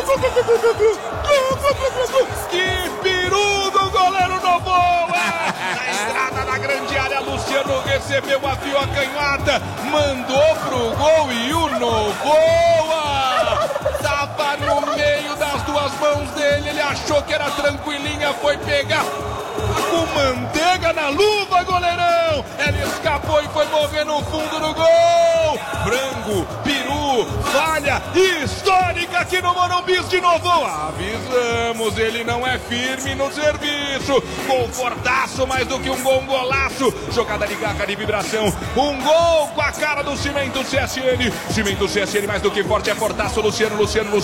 Que peru do goleiro Novoa! Na estrada da grande área, Luciano recebeu a canhota, mandou pro gol e o Novoa tava no meio das duas mãos dele, ele achou que era tranquilinha, foi pegar com manteiga na luva, goleirão! Ele escapou e foi mover no fundo do gol! Frango, peru, falha histórica aqui no Morumbi de novo. Avisamos, ele não é firme no serviço. Gol fortaço, mais do que um gol, um golaço. Jogada de garra, de vibração. Um gol com a cara do Cimento CSN. Cimento CSN, mais do que forte, é fortaço. Luciano.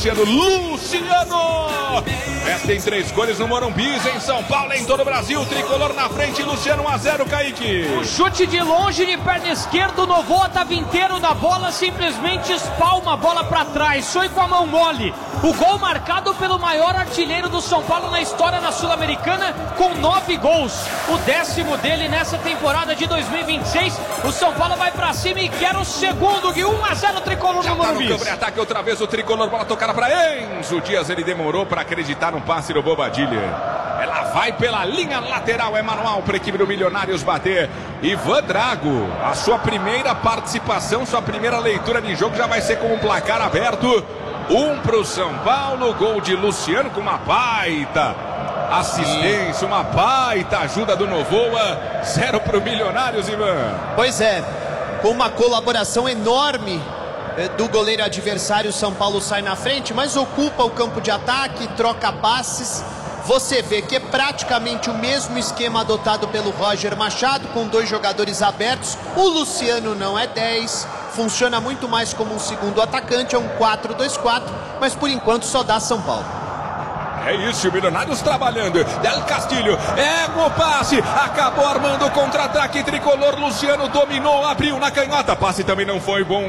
Esta tem 3 goles no Morumbi, em São Paulo, em todo o Brasil. Tricolor na frente, Luciano 1-0, Kaique. O chute de longe de perna esquerda, o Novoa estava inteiro na bola, simplesmente espalma a bola para trás, foi com a mão mole. O gol marcado pelo maior artilheiro do São Paulo na história na Sul-Americana, com 9 gols. O 10º dele nessa temporada de 2026. O São Paulo vai para cima e quer o segundo, Gui. 1-0 Tricolor no Morumbi. Já tá no campo de ataque outra vez o Tricolor, bola tocada para Enzo Dias, ele demorou para acreditar no passe do Bobadilha. Ela vai pela linha lateral, é manual para a equipe do Milionários bater. Ivan Drago, a sua primeira participação, sua primeira leitura de jogo já vai ser com um placar aberto. 1 para o São Paulo, gol de Luciano com uma baita assistência, uma baita ajuda do Novoa. 0 para o Milionários, Ivan. Pois é, com uma colaboração enorme do goleiro adversário, o São Paulo sai na frente, mas ocupa o campo de ataque, troca passes. Você vê que é praticamente o mesmo esquema adotado pelo Roger Machado, com 2 jogadores abertos. O Luciano não é 10, funciona muito mais como um segundo atacante, é um 4-2-4, mas por enquanto só dá São Paulo. É isso, o Milionários trabalhando. Del Castilho, o passe, acabou armando o contra-ataque Tricolor. Luciano dominou, abriu na canhota, passe também não foi bom.